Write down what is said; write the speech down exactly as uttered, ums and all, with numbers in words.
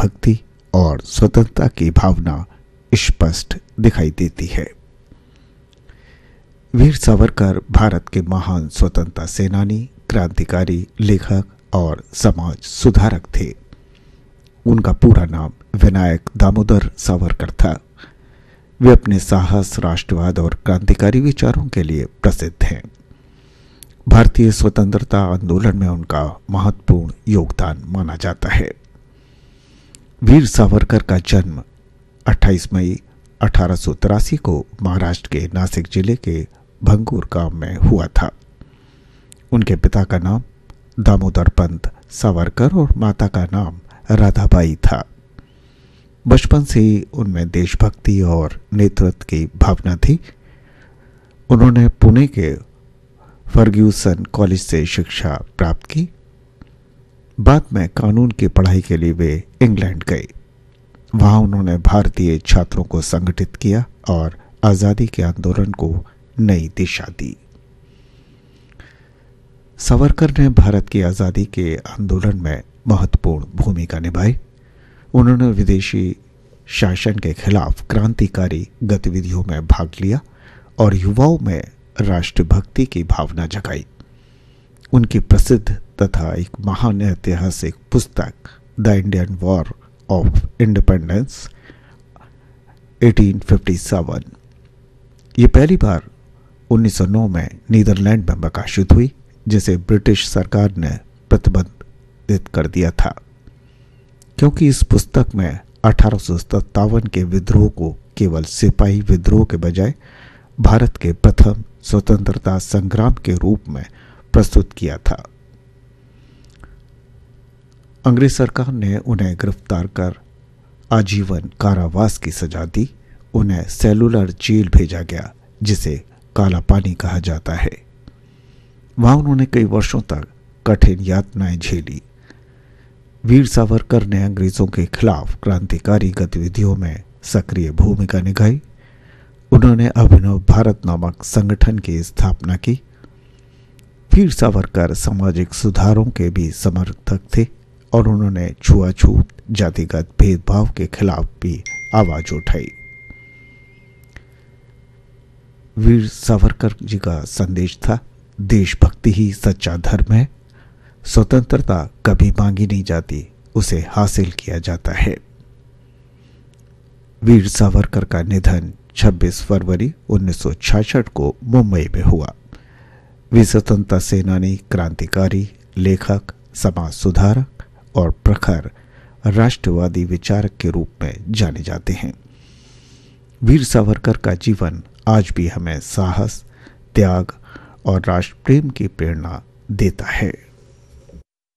देशभक्ति और स्वतंत्रता की भावना स्पष्ट दिखाई देती है। वीर सावरकर भारत के महान स्वतंत्रता सेनानी, क्रांतिकारी, लेखक और समाज सुधारक थे। उनका पूरा नाम विनायक दामोदर सावरकर था। वे अपने साहस, राष्ट्रवाद और क्रांतिकारी विचारों के लिए प्रसिद्ध हैं। भारतीय स्वतंत्रता आंदोलन में उनका महत्वपूर्ण योगदान माना जाता है। वीर सावरकर का जन्म अट्ठाईस मई अठारह सौ तिरासी को महाराष्ट्र के नासिक जिले के भंगूर गांव में हुआ था। उनके पिता का नाम दामोदर पंत सावरकर और माता का नाम राधाबाई था। बचपन से ही उनमें देशभक्ति और नेतृत्व की भावना थी। उन्होंने पुणे के फर्ग्यूसन कॉलेज से शिक्षा प्राप्त की। बाद में कानून की पढ़ाई के लिए वे इंग्लैंड गए। वहां उन्होंने भारतीय छात्रों को संगठित किया और आजादी के आंदोलन को नई दिशा दी। सावरकर ने भारत की आजादी के आंदोलन में महत्वपूर्ण भूमिका निभाई। उन्होंने विदेशी शासन के खिलाफ क्रांतिकारी गतिविधियों में भाग लिया और युवाओं में राष्ट्रभक्ति की भावना जगाई। उनकी प्रसिद्ध तथा एक महान ऐतिहासिक पुस्तक the Indian war of independence अठारह सौ सत्तावन ये पहली बार उन्नीस सौ नौ में नीदरलैंड में प्रकाशित हुई, जिसे ब्रिटिश सरकार ने प्रतिबंधित कर दिया था, क्योंकि इस पुस्तक में अठारह सौ सत्तावन के विद्रोह को केवल सिपाही विद्रोह के बजाय भारत के प्रथम स्वतंत्रता संग्राम के रूप में प्रस्तुत किया था। अंग्रेज सरकार ने उन्हें गिरफ्तार कर आजीवन कारावास की सजा दी। उन्हें सेलुलर जेल भेजा गया, जिसे काला पानी कहा जाता है। वहां उन्होंने कई वर्षों तक कठिन यातनाएं झेली। वीर सावरकर ने अंग्रेजों के खिलाफ क्रांतिकारी गतिविधियों में सक्रिय भूमिका निभाई। उन्होंने अभिनव भारत नामक संगठन की स्थापना की। वीर सावरकर सामाजिक सुधारों के भी समर्थक थे और उन्होंने छुआछूत, जातिगत भेदभाव के खिलाफ भी आवाज उठाई। वीर सावरकर जी का संदेश था, देशभक्ति ही सच्चा धर्म है। स्वतंत्रता कभी मांगी नहीं जाती, उसे हासिल किया जाता है। वीर सावरकर का निधन छब्बीस फरवरी उन्नीस सौ छियासठ को मुंबई में हुआ। वे स्वतंत्रता सेनानी, क्रांतिकारी, लेखक, समाज सुधारक और प्रखर राष्ट्रवादी विचारक के रूप में जाने जाते हैं। वीर सावरकर का जीवन आज भी हमें साहस, त्याग और राष्ट्र प्रेम की प्रेरणा देता है।